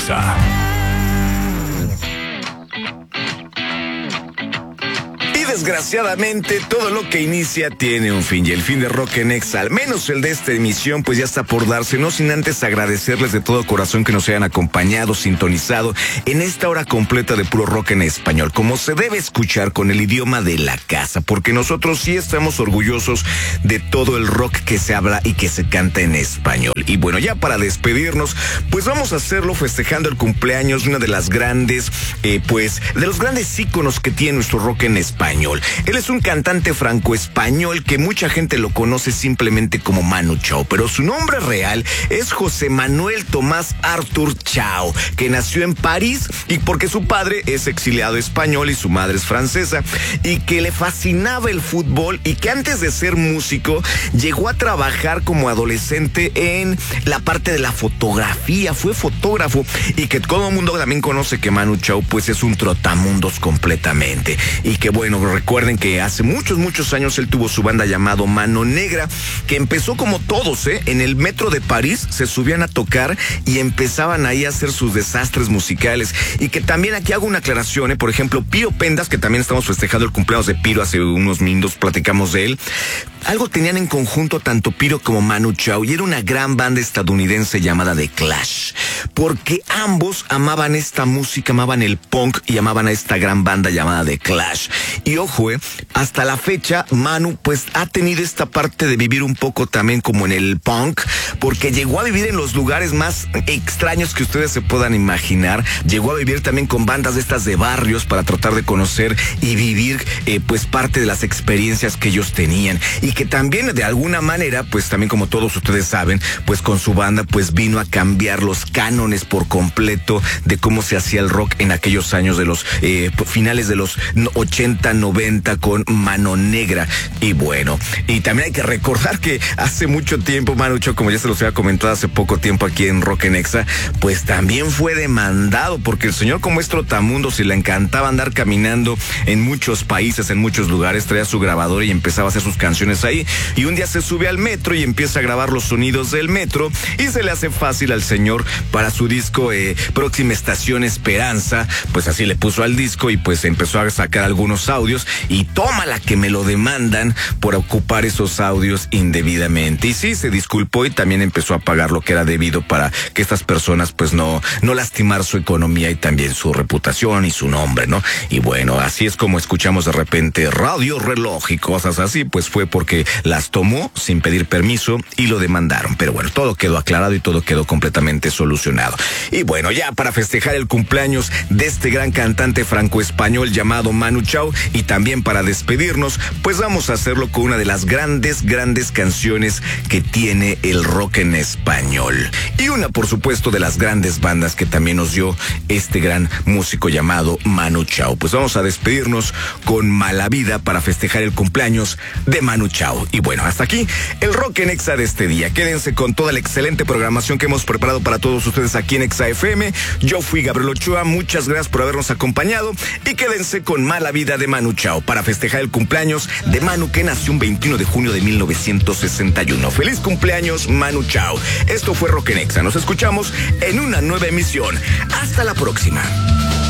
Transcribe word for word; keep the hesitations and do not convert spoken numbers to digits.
Nexa. Desgraciadamente, todo lo que inicia tiene un fin, y el fin de Rock en Exa, al menos el de esta emisión, pues ya está por darse, no sin antes agradecerles de todo corazón que nos hayan acompañado, sintonizado en esta hora completa de puro rock en español, como se debe escuchar, con el idioma de la casa, porque nosotros sí estamos orgullosos de todo el rock que se habla y que se canta en español. Y bueno, ya para despedirnos, pues vamos a hacerlo festejando el cumpleaños de una de las grandes, eh, pues, de los grandes íconos que tiene nuestro rock en español. Él es un cantante franco-español que mucha gente lo conoce simplemente como Manu Chao, pero su nombre real es José Manuel Tomás Artur Chao, que nació en París, y porque su padre es exiliado español y su madre es francesa, y que le fascinaba el fútbol, y que antes de ser músico llegó a trabajar como adolescente en la parte de la fotografía, fue fotógrafo, y que todo el mundo también conoce que Manu Chao pues es un trotamundos completamente, y que bueno, recuerden que hace muchos, muchos años él tuvo su banda llamado Mano Negra, que empezó como todos, ¿eh? En el metro de París se subían a tocar y empezaban ahí a hacer sus desastres musicales. Y que también aquí hago una aclaración, ¿eh? Por ejemplo, Piro Pendas, que también estamos festejando el cumpleaños de Piro, hace unos minutos platicamos de él. Algo tenían en conjunto tanto Piro como Manu Chao, y era una gran banda estadounidense llamada The Clash, porque ambos amaban esta música, amaban el punk y amaban a esta gran banda llamada The Clash. Y ojo, eh, hasta la fecha Manu pues ha tenido esta parte de vivir un poco también como en el punk, porque llegó a vivir en los lugares más extraños que ustedes se puedan imaginar. Llegó a vivir también con bandas de estas de barrios para tratar de conocer y vivir eh, pues parte de las experiencias que ellos tenían, y que también de alguna manera pues también, como todos ustedes saben, pues con su banda pues vino a cambiar los cánones por completo de cómo se hacía el rock en aquellos años de los eh, finales de los ochenta, noventa con Mano Negra. Y bueno, y también hay que recordar que hace mucho tiempo Manu Chao, como ya se los había comentado hace poco tiempo aquí en Rock en Exa, pues también fue demandado, porque el señor, como es trotamundos y le encantaba andar caminando en muchos países, en muchos lugares, traía su grabadora y empezaba a hacer sus canciones ahí, y un día se sube al metro y empieza a grabar los sonidos del metro, y se le hace fácil al señor para su disco eh, Próxima Estación Esperanza, pues así le puso al disco, y pues empezó a sacar algunos audios, y tómala que me lo demandan por ocupar esos audios indebidamente. Y sí, se disculpó y también empezó a pagar lo que era debido para que estas personas pues no, no lastimar su economía y también su reputación y su nombre, ¿no? Y bueno, así es como escuchamos de repente Radio Reloj y cosas así, pues fue porque las tomó sin pedir permiso y lo demandaron. Pero bueno, todo quedó aclarado y todo quedó completamente solucionado. Y bueno, ya para festejar el cumpleaños de este gran cantante franco-español llamado Manu Chao, y también para despedirnos, pues vamos a hacerlo con una de las grandes, grandes canciones que tiene el rock en español. Y una, por supuesto, de las grandes bandas que también nos dio este gran músico llamado Manu Chao. Pues vamos a despedirnos con Mala Vida para festejar el cumpleaños de Manu Chao. Y bueno, hasta aquí el Rock en Exa de este día. Quédense con toda la excelente programación que hemos preparado para todos ustedes aquí en Exa F M. Yo fui Gabriel Ochoa, muchas gracias por habernos acompañado, y quédense con Mala Vida de Manu Chao para festejar el cumpleaños de Manu, que nació un veintiuno de junio de mil novecientos sesenta y uno. Feliz cumpleaños, Manu Chao. Esto fue Rock en Exa. Nos escuchamos en una nueva emisión. Hasta la próxima.